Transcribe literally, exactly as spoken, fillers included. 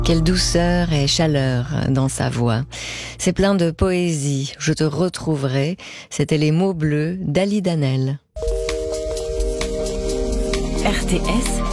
Quelle douceur et chaleur dans sa voix. C'est plein de poésie. Je te retrouverai. C'étaient les mots bleus d'Ali Danel. R T S